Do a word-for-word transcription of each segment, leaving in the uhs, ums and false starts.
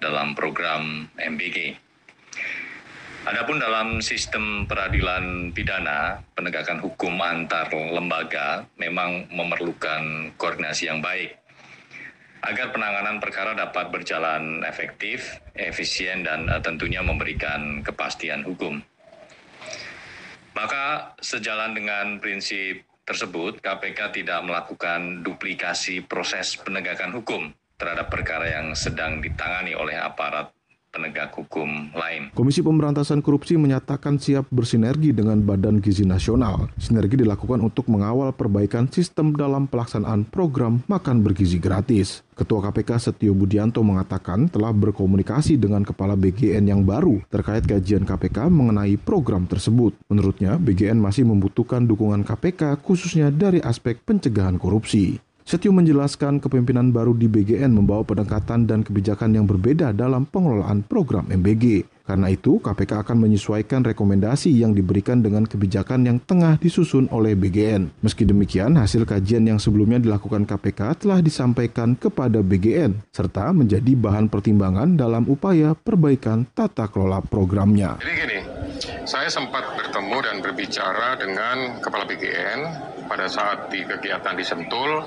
dalam program M B G. Adapun dalam sistem peradilan pidana, penegakan hukum antar lembaga memang memerlukan koordinasi yang baik agar penanganan perkara dapat berjalan efektif, efisien, dan uh, tentunya memberikan kepastian hukum. Maka sejalan dengan prinsip tersebut, K P K tidak melakukan duplikasi proses penegakan hukum terhadap perkara yang sedang ditangani oleh aparat penegak hukum lain. Komisi Pemberantasan Korupsi menyatakan siap bersinergi dengan Badan Gizi Nasional. Sinergi dilakukan untuk mengawal perbaikan sistem dalam pelaksanaan program makan bergizi gratis. Ketua K P K Setio Budianto mengatakan telah berkomunikasi dengan Kepala B G N yang baru terkait kajian K P K mengenai program tersebut. Menurutnya, B G N masih membutuhkan dukungan K P K khususnya dari aspek pencegahan korupsi. Setio menjelaskan kepemimpinan baru di B G N membawa pendekatan dan kebijakan yang berbeda dalam pengelolaan program M B G. Karena itu, K P K akan menyesuaikan rekomendasi yang diberikan dengan kebijakan yang tengah disusun oleh B G N. Meski demikian, hasil kajian yang sebelumnya dilakukan K P K telah disampaikan kepada B G N, serta menjadi bahan pertimbangan dalam upaya perbaikan tata kelola programnya. Jadi gini, saya sempat bertemu dan berbicara dengan Kepala B G N pada saat di kegiatan di Sentul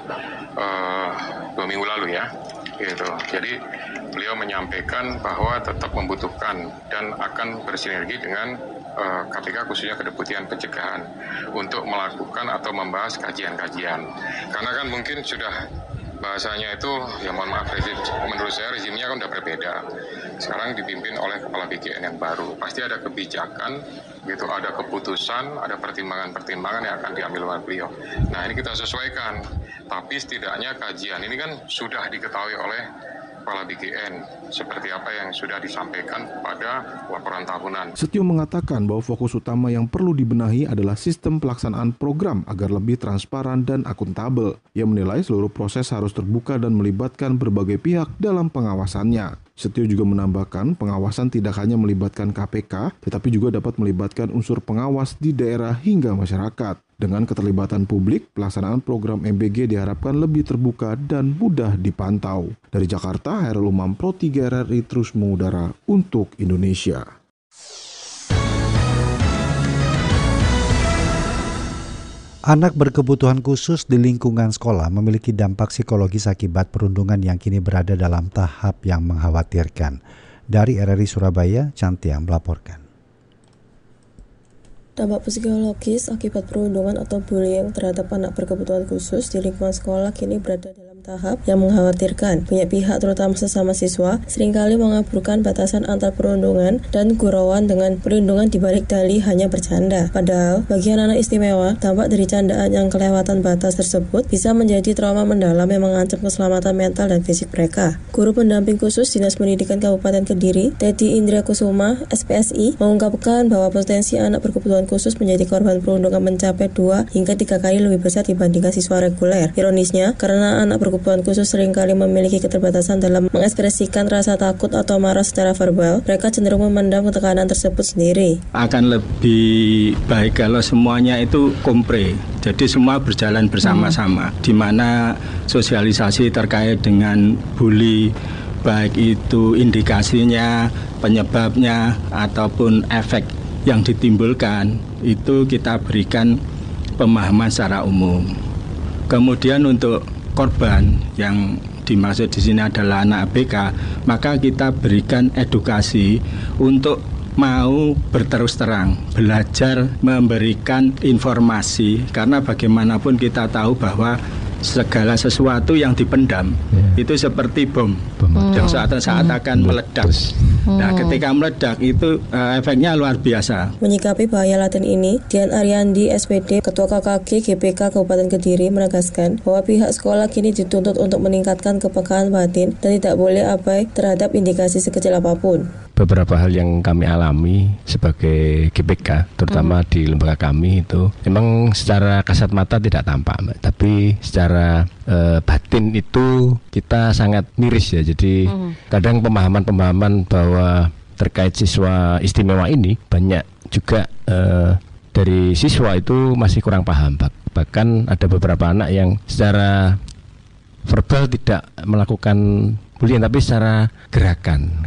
uh, dua minggu lalu ya, gitu. Jadi beliau menyampaikan bahwa tetap membutuhkan dan akan bersinergi dengan uh, K P K khususnya Kedeputian Pencegahan untuk melakukan atau membahas kajian-kajian. Karena kan mungkin sudah bahasanya itu, ya mohon maaf, rezim, menurut saya rezimnya kan udah berbeda. Sekarang dipimpin oleh Kepala B G N yang baru. Pasti ada kebijakan, gitu, ada keputusan, ada pertimbangan-pertimbangan yang akan diambil oleh beliau. Nah, ini kita sesuaikan. Tapi setidaknya kajian ini kan sudah diketahui oleh Kepala B G N seperti apa yang sudah disampaikan pada laporan tahunan. Setio mengatakan bahwa fokus utama yang perlu dibenahi adalah sistem pelaksanaan program agar lebih transparan dan akuntabel. Ia menilai seluruh proses harus terbuka dan melibatkan berbagai pihak dalam pengawasannya. Setio juga menambahkan pengawasan tidak hanya melibatkan K P K, tetapi juga dapat melibatkan unsur pengawas di daerah hingga masyarakat. Dengan keterlibatan publik, pelaksanaan program M B G diharapkan lebih terbuka dan mudah dipantau. Dari Jakarta, Hairul Umam, Pro tiga R R I terus mengudara untuk Indonesia. Anak berkebutuhan khusus di lingkungan sekolah memiliki dampak psikologis akibat perundungan yang kini berada dalam tahap yang mengkhawatirkan. Dari R R I Surabaya, Cantiang melaporkan. Dampak psikologis akibat perundungan atau bullying terhadap anak berkebutuhan khusus di lingkungan sekolah kini berada dalam tahap yang mengkhawatirkan. Banyak pihak, terutama sesama siswa, seringkali mengaburkan batasan antar perundungan dan gurauan dengan perlindungan dibalik dalih hanya bercanda. Padahal, bagi anak istimewa, dampak dari candaan yang kelewatan batas tersebut bisa menjadi trauma mendalam yang mengancam keselamatan mental dan fisik mereka. Guru pendamping khusus Dinas Pendidikan Kabupaten Kediri, Teddy Indra Kusuma, S P S I, mengungkapkan bahwa potensi anak berkebutuhan khusus menjadi korban perundungan mencapai dua hingga tiga kali lebih besar dibandingkan siswa reguler. Ironisnya, karena anak berkebutuhan khusus seringkali memiliki keterbatasan dalam mengekspresikan rasa takut atau marah secara verbal, mereka cenderung memendam tekanan tersebut sendiri. Akan lebih baik kalau semuanya itu kompre, jadi semua berjalan bersama-sama, hmm. di mana sosialisasi terkait dengan bully, baik itu indikasinya, penyebabnya, ataupun efek yang ditimbulkan, itu kita berikan pemahaman secara umum. Kemudian untuk korban yang dimaksud di sini adalah anak A B K, maka kita berikan edukasi untuk mau berterus terang, belajar memberikan informasi, karena bagaimanapun kita tahu bahwa segala sesuatu yang dipendam yeah. itu seperti bom hmm. yang saat-saat hmm. akan meledak. Hmm. Nah, ketika meledak itu uh, efeknya luar biasa. Menyikapi bahaya laten ini, Dian Aryandi S P D, Ketua K K G G P K Kabupaten Kediri, menegaskan bahwa pihak sekolah kini dituntut untuk meningkatkan kepekaan batin dan tidak boleh abai terhadap indikasi sekecil apapun. Beberapa hal yang kami alami sebagai G P K, terutama hmm. di lembaga kami itu memang secara kasat mata tidak tampak, Mbak, tapi secara e, batin itu kita sangat miris ya. Jadi hmm. kadang pemahaman-pemahaman bahwa terkait siswa istimewa ini banyak juga e, dari siswa itu masih kurang paham. Bahkan ada beberapa anak yang secara verbal tidak melakukan bullying, tapi secara gerakan